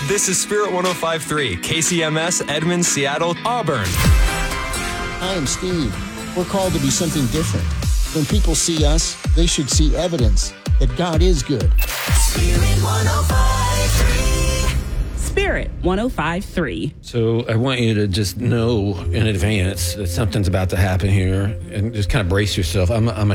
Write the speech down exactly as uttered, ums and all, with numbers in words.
This is Spirit one oh five point three, K C M S, Edmond, Seattle, Auburn. Hi, I'm Steve. We're called to be something different. When people see us, they should see evidence that God is good. Spirit one oh five point three. Spirit one oh five point three. So I want you to just know in advance that something's about to happen here and just kind of brace yourself. I'm, I'm a